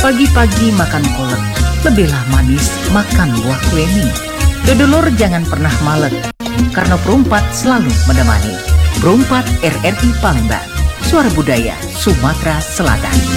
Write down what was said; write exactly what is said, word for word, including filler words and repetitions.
Pagi-pagi makan kolak, lebihlah manis makan buah kueni. Dodolor jangan pernah malek, karena perumpat selalu menemani. Perumpat R R I Palembang, suara budaya Sumatera Selatan.